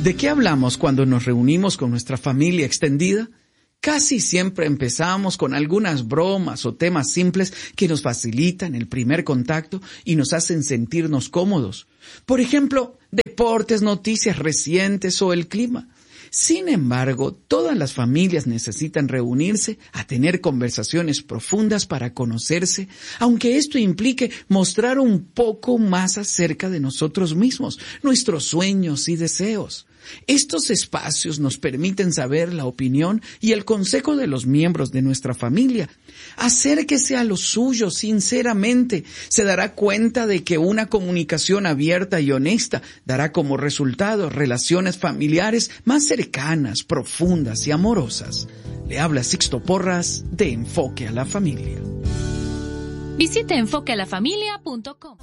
¿De qué hablamos cuando nos reunimos con nuestra familia extendida? Casi siempre empezamos con algunas bromas o temas simples que nos facilitan el primer contacto y nos hacen sentirnos cómodos. Por ejemplo, deportes, noticias recientes o el clima. Sin embargo, todas las familias necesitan reunirse a tener conversaciones profundas para conocerse, aunque esto implique mostrar un poco más acerca de nosotros mismos, nuestros sueños y deseos. Estos espacios nos permiten saber la opinión y el consejo de los miembros de nuestra familia. Acérquese a lo suyo sinceramente. Se dará cuenta de que una comunicación abierta y honesta dará como resultado relaciones familiares más cercanas, profundas y amorosas. Le habla Sixto Porras de Enfoque a la Familia. Visite enfoquealafamilia.com.